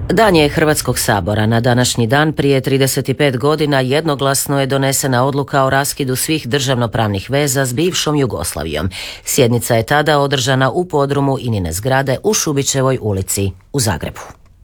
Dan je Hrvatskog sabora. Na današnji dan prije 35 godina jednoglasno je donesena odluka o raskidu svih državnopravnih veza s bivšom Jugoslavijom. Sjednica je tada održana u podrumu Inine zgrade u Šubićevoj ulici u Zagrebu.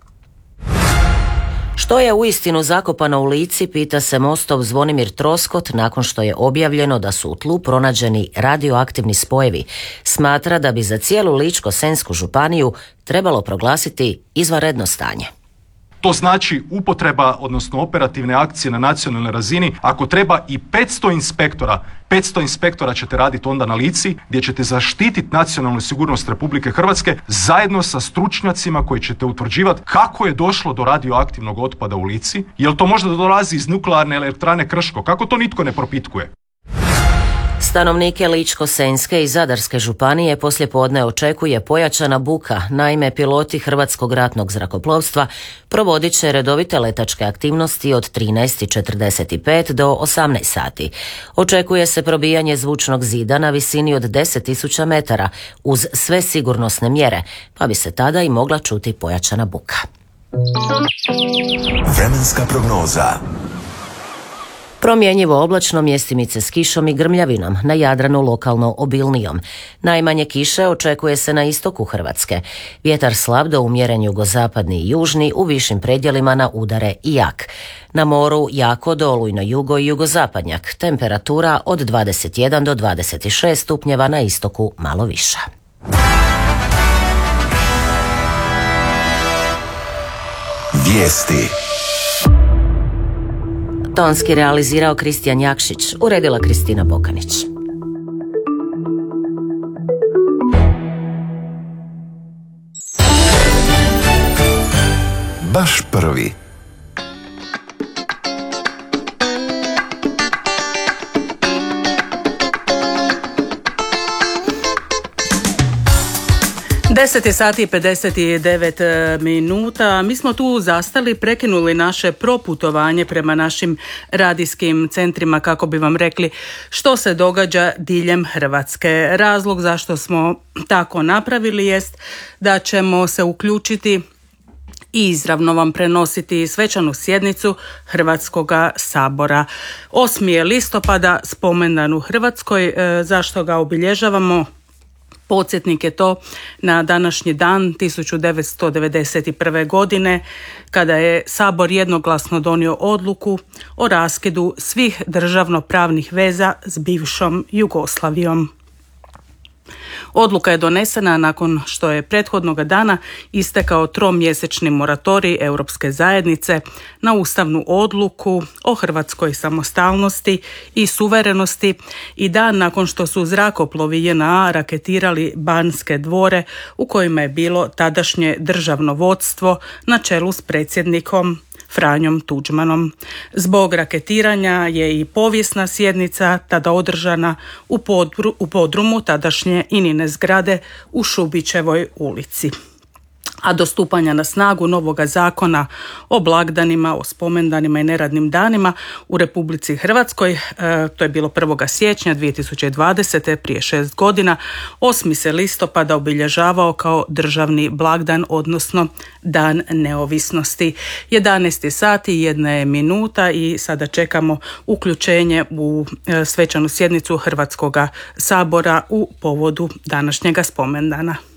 Što je uistinu zakopano u Lici, pita se Mostov Zvonimir Troskot nakon što je objavljeno da su u tlu pronađeni radioaktivni spojevi. Smatra da bi za cijelu Ličko-senjsku županiju trebalo proglasiti izvanredno stanje. To znači upotreba, odnosno operativne akcije na nacionalnoj razini. Ako treba i 500 inspektora ćete raditi onda na Lici, gdje ćete zaštititi nacionalnu sigurnost Republike Hrvatske zajedno sa stručnjacima koji ćete utvrđivati kako je došlo do radioaktivnog otpada u Lici. Jel to možda dolazi iz nuklearne elektrane Krško? Kako to nitko ne propitkuje? Stanovnike Ličko-senjske i Zadarske županije poslijepodne očekuje pojačana buka. Naime, piloti Hrvatskog ratnog zrakoplovstva provodit će redovite letačke aktivnosti od 13:45 do 18 sati. Očekuje se probijanje zvučnog zida na visini od 10.000 metara uz sve sigurnosne mjere, pa bi se tada i mogla čuti pojačana buka. Vremenska prognoza. Promjenjivo oblačno, mjestimice s kišom i grmljavinom, na Jadranu lokalno obilnijom. Najmanje kiše očekuje se na istoku Hrvatske. Vjetar slab do umjeren jugozapadni i južni, u višim predjelima na udare i jak. Na moru jako do olujno jugo i jugozapadnjak. Temperatura od 21 do 26 stupnjeva, na istoku malo viša. Vijesti. Tonski realizirao Kristijan Jakšić, uredila Kristina Bokanić. Baš prvi. Deset je sati i 59 minuta. Mi smo tu zastali, prekinuli naše proputovanje prema našim radijskim centrima kako bi vam rekli što se događa diljem Hrvatske. Razlog zašto smo tako napravili jest da ćemo se uključiti i izravno vam prenositi svečanu sjednicu Hrvatskoga sabora. 8. je listopada, spomendan u Hrvatskoj. Zašto ga obilježavamo? Podsjetnik je to na današnji dan 1991. godine kada je Sabor jednoglasno donio odluku o raskidu svih državnopravnih veza s bivšom Jugoslavijom. Odluka je donesena nakon što je prethodnog dana istekao tromjesečni moratorij Europske zajednice na ustavnu odluku o hrvatskoj samostalnosti i suverenosti i dan nakon što su zrakoplovi JNA raketirali Banske dvore u kojima je bilo tadašnje državno vodstvo na čelu s predsjednikom Franjom Tuđmanom. Zbog raketiranja je i povijesna sjednica tada održana u podrumu tadašnje Inine zgrade u Šubićevoj ulici. A do stupanja na snagu novoga zakona o blagdanima, o spomendanima i neradnim danima u Republici Hrvatskoj, to je bilo 1. siječnja 2020. prije 6 godina, 8. se listopada obilježavao kao državni blagdan, odnosno Dan neovisnosti. 11 sati, 1 minuta i sada čekamo uključenje u svečanu sjednicu Hrvatskoga sabora u povodu današnjega spomendana.